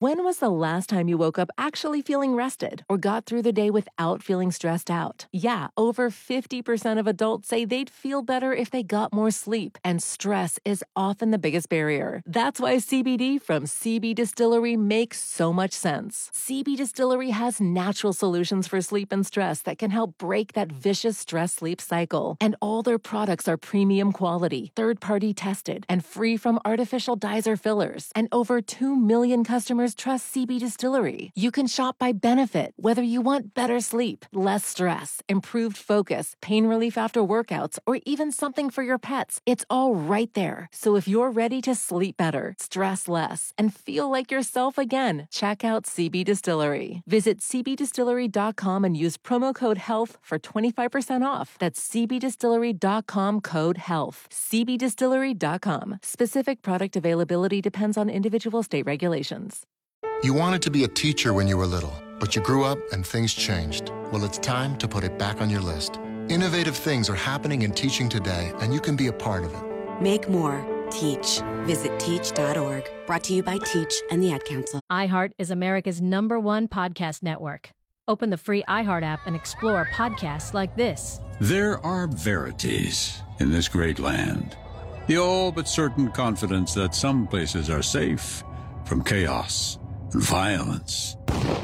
When was the last time you woke up actually feeling rested or got through the day without feeling stressed out? Yeah, over 50% of adults say they'd feel better if they got more sleep, and stress is often the biggest barrier. That's why CBD from CB Distillery makes so much sense. CB Distillery has natural solutions for sleep and stress that can help break that vicious stress-sleep cycle. And all their products are premium quality, third-party tested, and free from artificial dyes or fillers. And over 2 million customers trust CB Distillery. You can shop by benefit, whether you want better sleep, less stress, improved focus, pain relief after workouts, or even something for your pets. It's all right there. So if you're ready to sleep better, stress less, and feel like yourself again, check out CB Distillery. Visit cbdistillery.com and use promo code HEALTH for 25% off. That's cbdistillery.com, code HEALTH. cbdistillery.com. Specific product availability depends on individual state regulations. You wanted to be a teacher when you were little, but you grew up and things changed. Well, it's time to put it back on your list. Innovative things are happening in teaching today, and you can be a part of it. Make more. Teach. Visit teach.org. Brought to you by Teach and the Ad Council. iHeart is America's #1 podcast network. Open the free iHeart app and explore podcasts like this. There are verities in this great land. The all but certain confidence that some places are safe from chaos and violence.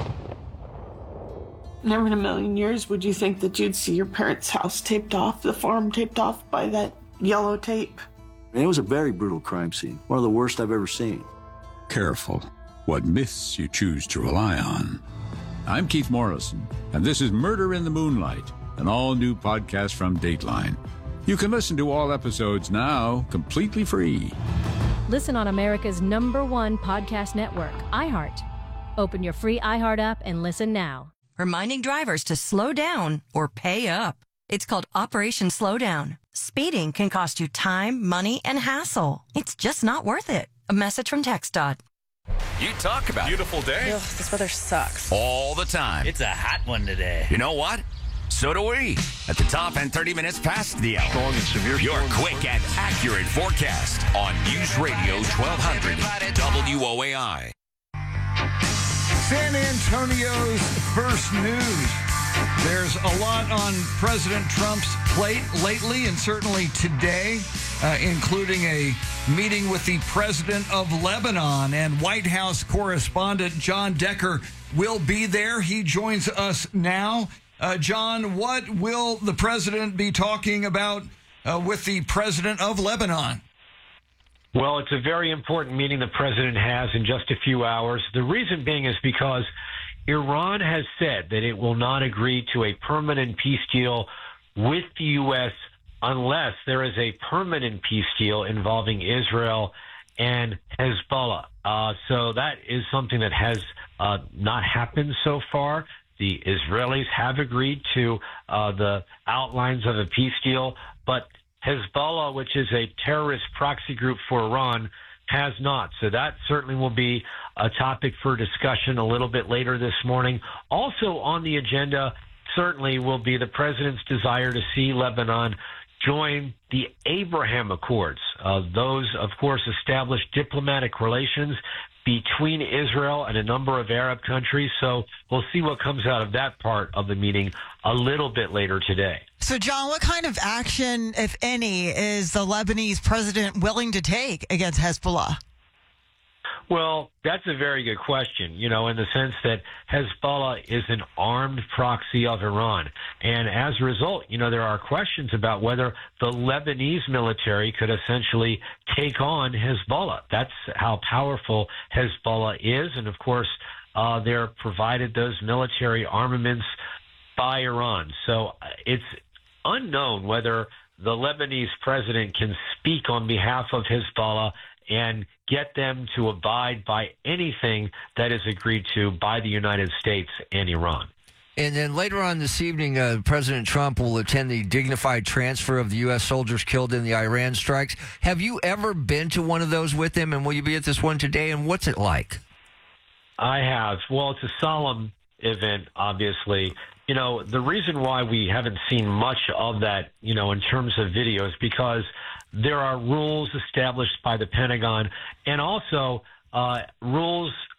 Never in a million years would you think that you'd see your parents' house taped off, the farm taped off by that yellow tape. It was a very brutal crime scene, one of the worst I've ever seen. Careful what myths you choose to rely on. I'm Keith Morrison, and this is Murder in the Moonlight, an all-new podcast from Dateline. You can listen to all episodes now completely free. Listen on America's #1 podcast network, iHeart. Open your free iHeart app and listen now. Reminding drivers to slow down or pay up. It's called Operation Slowdown. Speeding can cost you time, money, and hassle. It's just not worth it. A message from TxDOT. You talk about beautiful day. Ugh, this weather sucks. All the time. It's a hot one today. You know what? So do we. At the top and 30 minutes past the hour. Strong and severe. Your quick and accurate forecast on News Radio 1200 WOAI. San Antonio's first news. There's a lot on President Trump's plate lately, and certainly today, including a meeting with the president of Lebanon, and White House correspondent John Decker will be there. He joins us now. John, what will the president be talking about with the president of Lebanon? Well, it's a very important meeting the president has in just a few hours. The reason being is because Iran has said that it will not agree to a permanent peace deal with the U.S. unless there is a permanent peace deal involving Israel and Hezbollah. So that is something that has not happened so far. The Israelis have agreed to the outlines of a peace deal, but Hezbollah, which is a terrorist proxy group for Iran, has not. So that certainly will be a topic for discussion a little bit later this morning. Also on the agenda certainly will be the president's desire to see Lebanon join the Abraham Accords. Those, of course, established diplomatic relations between Israel and a number of Arab countries. So we'll see what comes out of that part of the meeting a little bit later today. So, John, what kind of action, if any, is the Lebanese president willing to take against Hezbollah? Well, that's a very good question, you know, in the sense that Hezbollah is an armed proxy of Iran. And as a result, you know, there are questions about whether the Lebanese military could essentially take on Hezbollah. That's how powerful Hezbollah is. And, of course, they're provided those military armaments by Iran. So it's unknown whether the Lebanese president can speak on behalf of Hezbollah and get them to abide by anything that is agreed to by the United States and Iran. And then later on this evening, President Trump will attend the dignified transfer of the U.S. soldiers killed in the Iran strikes. Have you ever been to one of those with him, and will you be at this one today, and what's it like? I have. Well, it's a solemn event, obviously. You know, the reason why we haven't seen much of that, you know, in terms of videos, because there are rules established by the Pentagon and also rules